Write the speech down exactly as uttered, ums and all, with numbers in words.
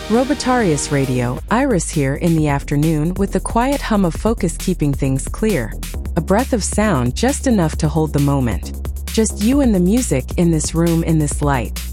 Robotarius Radio, Iris here in the afternoon with the quiet hum of focus keeping things clear. A breath of sound just enough to hold the moment. Just you and the music in this room in this light.